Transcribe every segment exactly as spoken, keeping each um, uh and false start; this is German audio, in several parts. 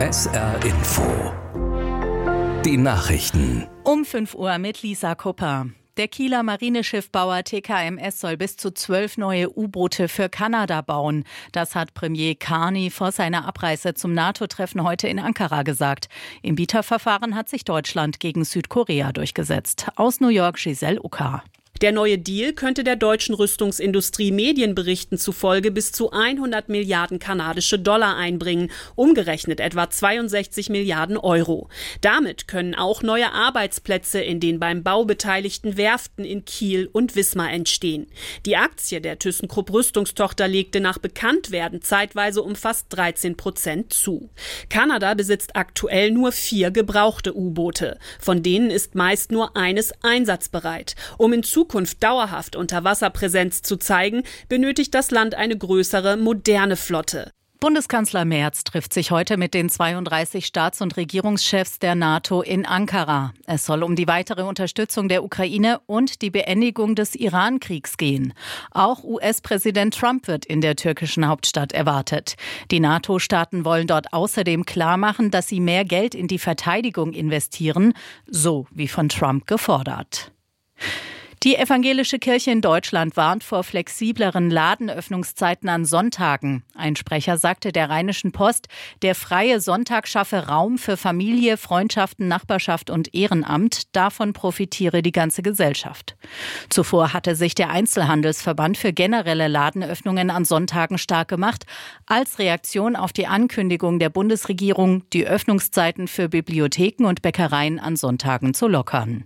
S R Info. Die Nachrichten. Um fünf Uhr mit Lisa Kupper. Der Kieler Marineschiffbauer T K M S soll bis zu zwölf neue U-Boote für Kanada bauen. Das hat Premier Carney vor seiner Abreise zum NATO-Treffen heute in Ankara gesagt. Im Bieterverfahren hat sich Deutschland gegen Südkorea durchgesetzt. Aus New York Giselle Ucker. Der neue Deal könnte der deutschen Rüstungsindustrie Medienberichten zufolge bis zu hundert Milliarden kanadische Dollar einbringen, umgerechnet etwa zweiundsechzig Milliarden Euro. Damit können auch neue Arbeitsplätze in den beim Bau beteiligten Werften in Kiel und Wismar entstehen. Die Aktie der ThyssenKrupp Rüstungstochter legte nach Bekanntwerden zeitweise um fast dreizehn Prozent zu. Kanada besitzt aktuell nur vier gebrauchte U-Boote. Von denen ist meist nur eines einsatzbereit. Um in Zukunft Zukunft dauerhaft Unterwasserpräsenz zu zeigen, benötigt das Land eine größere, moderne Flotte. Bundeskanzler Merz trifft sich heute mit den zweiunddreißig Staats- und Regierungschefs der NATO in Ankara. Es soll um die weitere Unterstützung der Ukraine und die Beendigung des Iran-Kriegs gehen. Auch U S-Präsident Trump wird in der türkischen Hauptstadt erwartet. Die NATO-Staaten wollen dort außerdem klarmachen, dass sie mehr Geld in die Verteidigung investieren, so wie von Trump gefordert. Die evangelische Kirche in Deutschland warnt vor flexibleren Ladenöffnungszeiten an Sonntagen. Ein Sprecher sagte der Rheinischen Post, der freie Sonntag schaffe Raum für Familie, Freundschaften, Nachbarschaft und Ehrenamt. Davon profitiere die ganze Gesellschaft. Zuvor hatte sich der Einzelhandelsverband für generelle Ladenöffnungen an Sonntagen stark gemacht, als Reaktion auf die Ankündigung der Bundesregierung, die Öffnungszeiten für Bibliotheken und Bäckereien an Sonntagen zu lockern.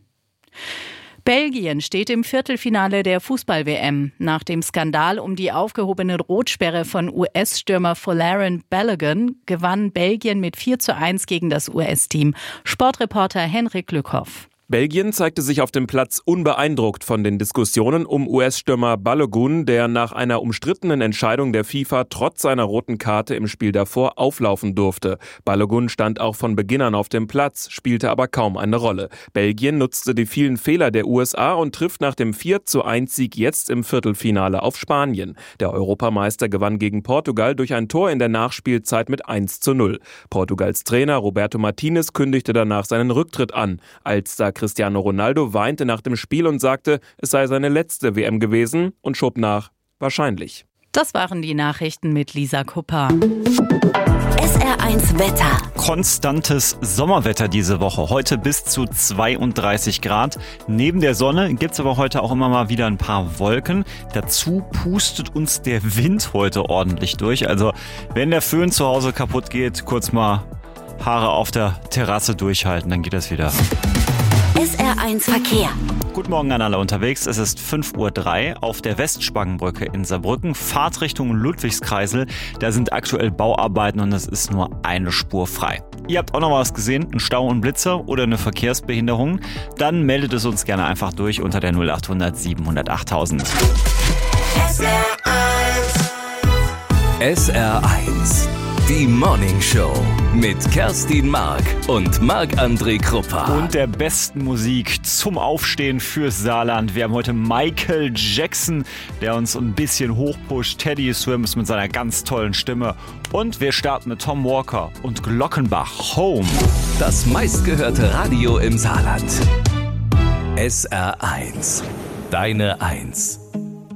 Belgien steht im Viertelfinale der Fußball-W M. Nach dem Skandal um die aufgehobene Rotsperre von U S-Stürmer Folarin Balogun gewann Belgien mit vier zu eins gegen das U S-Team. Sportreporter Henrik Lückhoff. Belgien zeigte sich auf dem Platz unbeeindruckt von den Diskussionen um U S-Stürmer Balogun, der nach einer umstrittenen Entscheidung der FIFA trotz seiner roten Karte im Spiel davor auflaufen durfte. Balogun stand auch von Beginn an auf dem Platz, spielte aber kaum eine Rolle. Belgien nutzte die vielen Fehler der U S A und trifft nach dem vier zu eins Sieg jetzt im Viertelfinale auf Spanien. Der Europameister gewann gegen Portugal durch ein Tor in der Nachspielzeit mit eins zu null. Portugals Trainer Roberto Martinez kündigte danach seinen Rücktritt an. Als Cristiano Ronaldo weinte nach dem Spiel und sagte, es sei seine letzte W M gewesen und schob nach, wahrscheinlich. Das waren die Nachrichten mit Lisa Kupper. S R eins Wetter. Konstantes Sommerwetter diese Woche. Heute bis zu zweiunddreißig Grad. Neben der Sonne gibt's aber heute auch immer mal wieder ein paar Wolken. Dazu pustet uns der Wind heute ordentlich durch. Also wenn der Föhn zu Hause kaputt geht, kurz mal Haare auf der Terrasse durchhalten, dann geht das wieder. S R eins Verkehr. Guten Morgen an alle unterwegs. Es ist fünf Uhr drei auf der Westspangenbrücke in Saarbrücken. Fahrt Richtung Ludwigskreisel. Da sind aktuell Bauarbeiten und es ist nur eine Spur frei. Ihr habt auch noch was gesehen, einen Stau und Blitzer oder eine Verkehrsbehinderung? Dann meldet es uns gerne einfach durch unter der null acht hundert siebenhundert achttausend. S R eins. S R eins. Die Morning Show mit Kerstin Mark und Marc-André Kruppa. Und der besten Musik zum Aufstehen fürs Saarland. Wir haben heute Michael Jackson, der uns ein bisschen hochpusht. Teddy Swims mit seiner ganz tollen Stimme. Und wir starten mit Tom Walker und Glockenbach. Home. Das meistgehörte Radio im Saarland. S R eins. Deine Eins.